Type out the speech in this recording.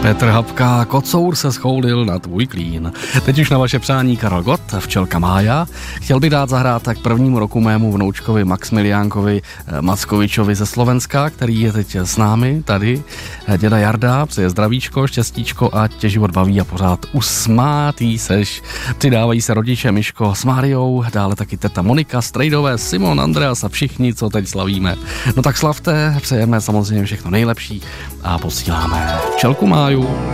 Petr Habka, kocour se schoulil na tvůj klín. Teď už na vaše přání Karel Gott, včelka Mája. Chtěl bych dát zahrát tak prvnímu roku mému vnoučkovi Maxmiliánkovi Mackovičovi ze Slovenska, který je teď s námi tady. Děda Jarda, přeje zdravíčko, štěstíčko a tě život baví a pořád usmátý seš. Přidávají se rodiče Miško s Máriou, dále taky teta Monika, strejdové, Simon, Andreas a všichni, co teď slavíme. No tak slavte, přejeme samozřejmě všechno nejlepší a posíláme včelku Máju.